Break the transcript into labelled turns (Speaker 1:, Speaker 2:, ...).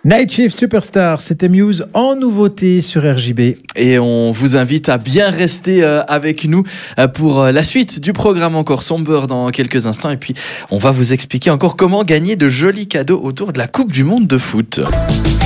Speaker 1: Night Shift Superstar, c'était Muse en nouveauté sur RJB.
Speaker 2: Et on vous invite à bien rester avec nous pour la suite du programme encore sombre dans quelques instants. Et puis, on va vous expliquer encore comment gagner de jolis cadeaux autour de la Coupe du Monde de foot.